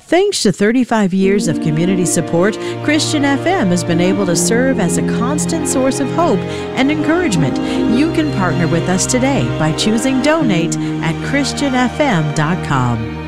Thanks to 35 years of community support, Christian FM has been able to serve as a constant source of hope and encouragement. You can partner with us today by choosing Donate at ChristianFM.com.